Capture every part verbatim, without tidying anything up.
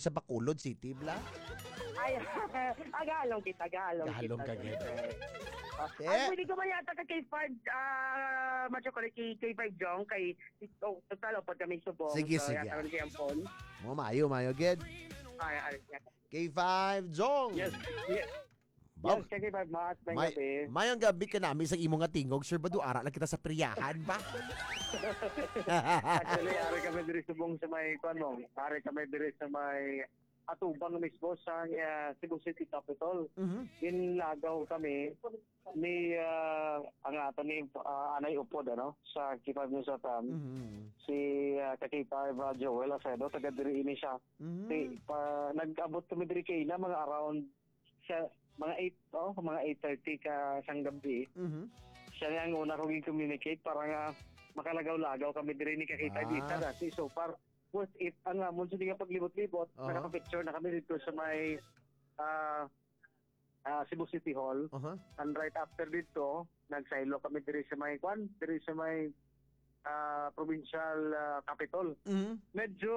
sa Bacolod City, bla? Ay, agalong kita, agalong kita. Gahalong ka, gid. Uh, Ay, pwede ko man yata ka K five, ah, macho ko kay K five Jong, kay, oh, total, opod kami subong. Sige, so, sige. Yata ko siyang phone. Mo, mayo, mayo, gid. Ay, ay, ay. K five, Jong. Yes, yes. Bob, Yes, kay K five, mas, may may, gabi. mayang gabi ka namin sa imong nga tingog, sir, ba ara lang kita sa priyahan ba? Actually, ari kami diri subong sa may, kuan mo, ari kami diri sa may, atubang mismo sa uh, Cebu City Capital. Mhm. Ginlagaw kami ni uh, ang ato ni uh, Anay Upod ano sa K five News F M. Mhm. Si uh, K five uh, Joel Acedo taga diri ini siya. Mhm. Si pa, nag-abot kami diri kay na mga around sa mga eight oh, mga eight thirty ka sang gabi. Mhm. Siya na ang una kong i-communicate para nga makalagaw-lagaw kami diri ni Kakita Ah. Dita dati. So far what if ang uh, munso nga paglibot-libot, Uh-huh. naka-picture na kami dito sa may uh, uh, Cebu City Hall. Aha. And right after dito, nagsaylo kami diri sa may kwan, diri sa may uh, provincial uh, capital. Mhm. Medyo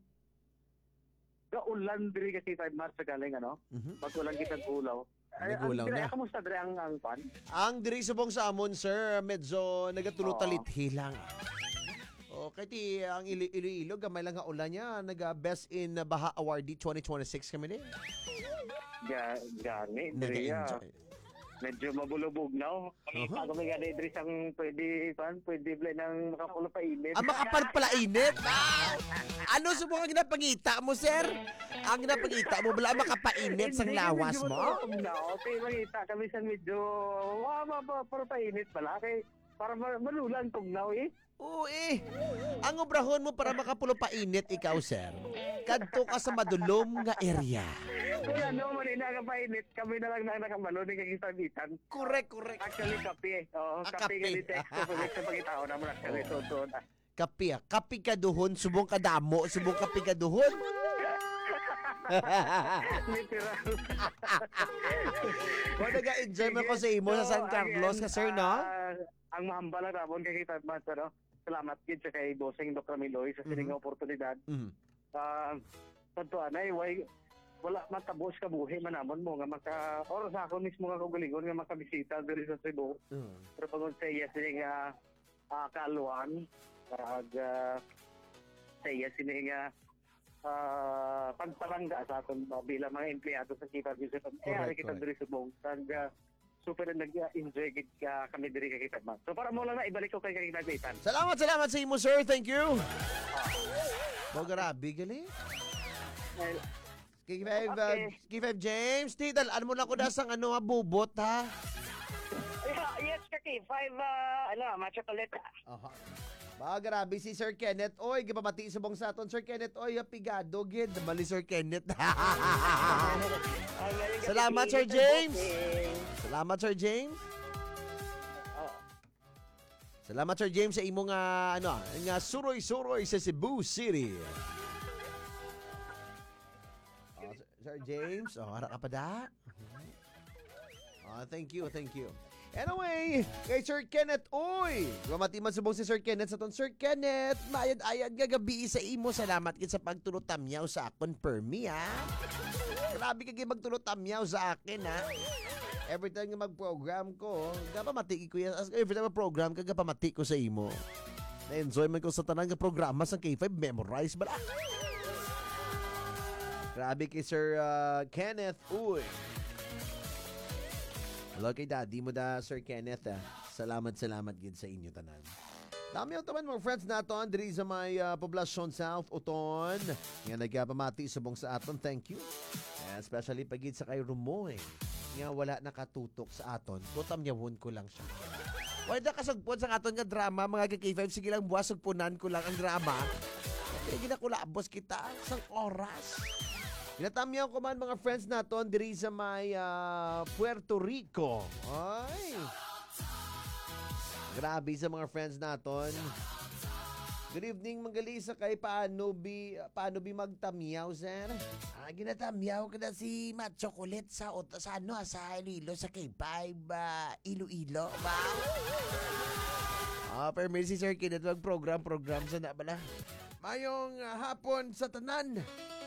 gaulan diri kasi five March sa galing ano. Mhm. Mag-ulan kitang ulaw. Ay, Nag-ulaw ang- diri, na. Kamusta diri ang ang kwan? Ang diri subong sa amon, sir, medyo nagatulutalithi lang. O, kaya ti, ang Ili- Iloilo, gamay lang nga ulan niya, nag-Best in Baha Awardee twenty twenty-six kami din. Ga gani diri. ah, Nag-enjoy. Medyo mabulubog na. Kami Uh-huh. pa kami gani diri sang pwede kwan, pwede blay ng makapulo pa init. Ang makapal pala init. Ah! Ano subong ang ginapangita mo, sir? Ang ginapangita mo, wala makapainit sang lawas mo? Na, okay, makita kami sa medyo, wah, ma, pa, para painit pala. Kay, para ma- malulan tugnaw eh. Oo eh. Ang obrahon mo para makapulo pa init ikaw, sir. Kadto ka sa madulom nga area. Kung ano, mali na ka painit, kami na lang na nakamalo ni kakisabitan. Correct, correct. Actually, kape eh. Oo, Ah, kape kape. nga ni text ko. Pag sa pagkitao naman actually, tutuon. Kapi, ah. Kapi ka duhon, subong ka damo, subong kapi ka duhon. Literal. Wala nag-enjoy mo ko sa imo sa San Carlos ka, sir, no? Ah, ang mahambal na rapon kay Kitad Mas, ano? Salamat kid sa kay Bossing Doctor Miloy sa sining oportunidad. Mhm. Ah, uh, ay way wala matabos ka buhi manamon mo nga maka or sa ako mismo nga kaugalingon nga makabisita diri sa Cebu. Mhm. Pero pagod sa iya sini nga uh, kaluan ag uh, sa iya sini nga uh, pagparangga sa aton uh, bilang mga empleyado sa Kita Joseph. Eh ari kita correct. diri sa Cebu. Kag uh, super nag-enjoy gid ka kami diri kay Kitad Mas. So para mo lang na ibalik ko kay Kitad. Salamat, salamat sa imo, sir. Thank you. Mo grabe gali. K five, uh, Okay. K five James, tidal, ano mo na ko na sang ano, ha, bubot, ha? Yeah, yes, kaki. Five, uh, ano, matcha chocolate. Aha. Ba, grabe si Sir Kenneth. Oy, gipamati subong sa aton, Sir Kenneth. Oy, pigado, gid. Mali, Sir Kenneth. Salamat, Sir James. Salamat, Sir James. Salamat, Sir James, sa imong nga, ano, nga suroy-suroy sa Cebu City. Oh, Sir James, oh, harap ka pa da. Oh, thank you, thank you. Anyway, kay Sir Kenneth, oy! Mamati man subong si Sir Kenneth sa ton. Sir Kenneth, mayad-ayad gagabi sa imo. Salamat kit sa pagtulot tamyaw sa akon per me, ha? Grabe ka kayo magtulot tamyaw sa akin, ha? Every time nga mag-program ko, gapamati ko yan. Every time mag-program ka, gapamati ko sa imo. Na-enjoy man ko sa tanang programa sa K five, memorize ba? Grabe kay Sir uh, Kenneth, uy! Hello kay daddy mo da, Sir Kenneth. Ah. Salamat, salamat gid sa inyo tanan. Dami yung taman mga friends naton diri sa may uh, Poblacion South, Uton. Nga nagpamati subong sa aton. Thank you. And especially pagid sa kay Rumoy. Nga wala nakatutok sa aton. Tutam yawon ko lang siya. Wala kasagpon sa aton nga drama, mga K five. Sige lang buwas, sugpunan ko lang ang drama. Kaya ginakulabos kita sang oras. Pinatamyaw ko man mga friends naton diri sa may uh, Puerto Rico. Ay! Grabe sa mga friends naton. Good evening, Manggalisa kay paano bi paano bi magtamyaw, sir? Ah, ginatamyaw ka na si Mat Chocolate sa sa ano sa Iloilo sa K five uh, Iloilo ba? Ah, pero may si Sir Kenneth mag program program sa na bala. Mayong uh, hapon sa tanan.